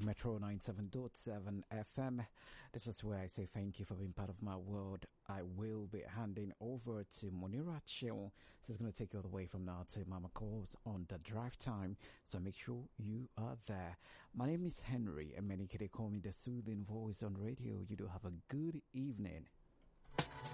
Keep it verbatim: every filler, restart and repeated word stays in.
Metro ninety-seven point seven F M. This is where I say thank you for being part of my world. I will be handing over to Monira Chill. She's going to take you all the way from now to Mama Calls on the drive time. So make sure you are there. My name is Henry, and many can call me the soothing voice on radio. You do have a good evening.